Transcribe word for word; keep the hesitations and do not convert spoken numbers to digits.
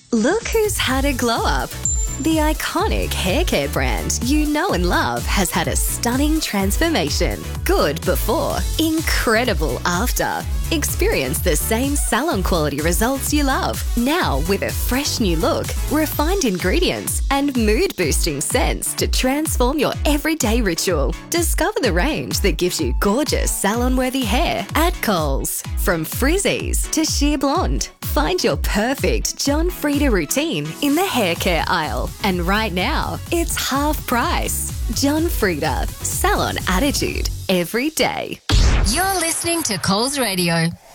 Look who's had a glow up. The iconic hair care brand you know and love has had a stunning transformation. Good before, incredible after. Experience the same salon quality results you love, now with a fresh new look, refined ingredients, and mood-boosting scents to transform your everyday ritual. Discover the range that gives you gorgeous salon-worthy hair at Coles. From frizzies to sheer blonde, find your perfect John Frieda routine in the hair care aisle. And right now, it's half price. John Frieda, salon attitude every day. You're listening to Coles Radio.